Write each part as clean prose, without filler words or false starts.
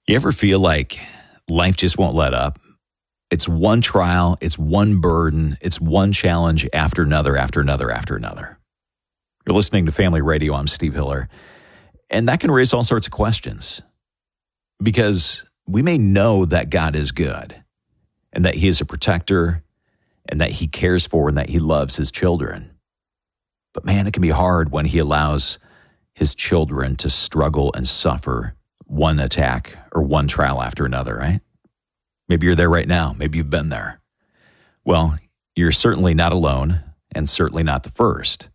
You ever feel like life just won't let up? It's one trial, it's one burden, it's one challenge after another, after another, after another. You're listening to Family Radio. I'm Steve Hiller. And that can raise all sorts of questions. Because we may know that God is good, and that He is a protector, and that He cares for and that He loves His children. But man, it can be hard when He allows His children to struggle and suffer one attack or one trial after another, right? Maybe you're there right now. Maybe you've been there. Well, you're certainly not alone and certainly not the first.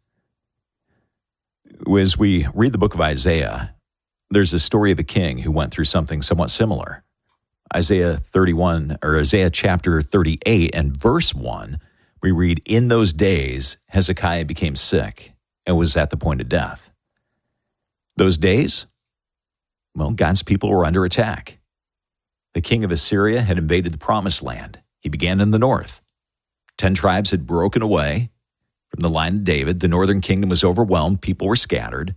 As we read the book of Isaiah, there's a story of a king who went through something somewhat similar. Isaiah chapter 38 and verse 1, we read, "In those days, Hezekiah became sick and was at the point of death." Those days? Well, God's people were under attack. The king of Assyria had invaded the promised land. He began in the north. 10 tribes had broken away from the line of David. The northern kingdom was overwhelmed. People were scattered.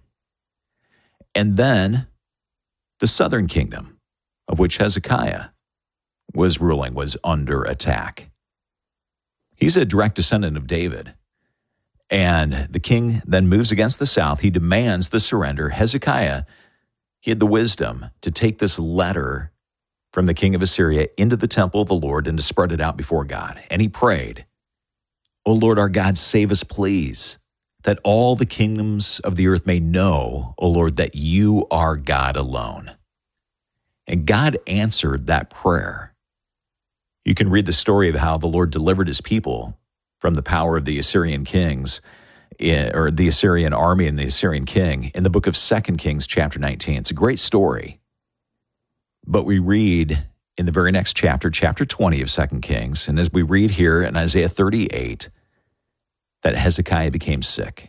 And then the southern kingdom, of which Hezekiah was ruling, was under attack. He's a direct descendant of David. And the king then moves against the south. He demands the surrender. Hezekiah, he had the wisdom to take this letter from the king of Assyria into the temple of the Lord and to spread it out before God. And he prayed, "O Lord our God, save us, please, that all the kingdoms of the earth may know, O Lord, that you are God alone." And God answered that prayer. You can read the story of how the Lord delivered His people from the power of the Assyrian kings, or the Assyrian army and the Assyrian king, in the book of 2 Kings chapter 19. It's a great story. But we read in the very next chapter, chapter 20 of 2 Kings, and as we read here in Isaiah 38, that Hezekiah became sick.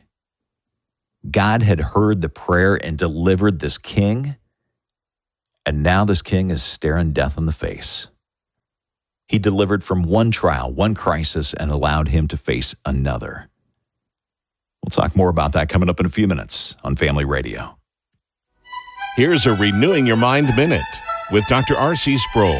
God had heard the prayer and delivered this king, and now this king is staring death in the face. He delivered from one trial, one crisis, and allowed him to face another. We'll talk more about that coming up in a few minutes on Family Radio. Here's a Renewing Your Mind Minute with Dr. R.C. Sproul.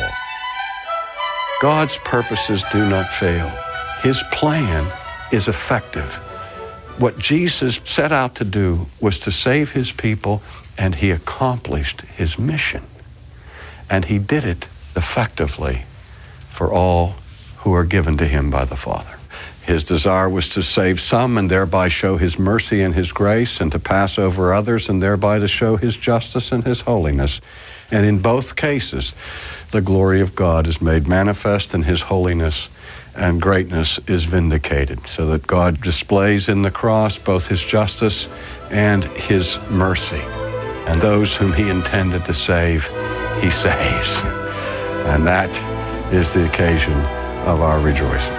God's purposes do not fail. His plan is effective. What Jesus set out to do was to save His people, and He accomplished His mission. And He did it effectively for all who are given to Him by the Father. His desire was to save some and thereby show His mercy and His grace, and to pass over others and thereby to show His justice and His holiness. And in both cases, the glory of God is made manifest and His holiness and greatness is vindicated, so that God displays in the cross both His justice and His mercy. And those whom He intended to save, He saves. And that is the occasion of our rejoicing.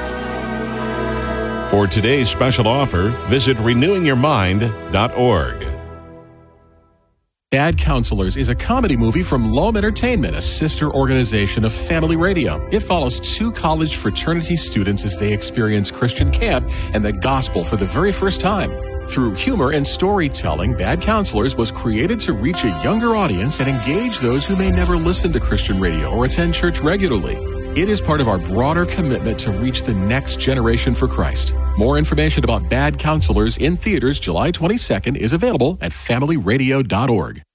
For today's special offer, visit renewingyourmind.org. Bad Counselors is a comedy movie from Loam Entertainment, a sister organization of Family Radio. It follows 2 college fraternity students as they experience Christian camp and the gospel for the very first time. Through humor and storytelling, Bad Counselors was created to reach a younger audience and engage those who may never listen to Christian radio or attend church regularly. It is part of our broader commitment to reach the next generation for Christ. More information about Bad Counselors in theaters July 22nd is available at familyradio.org.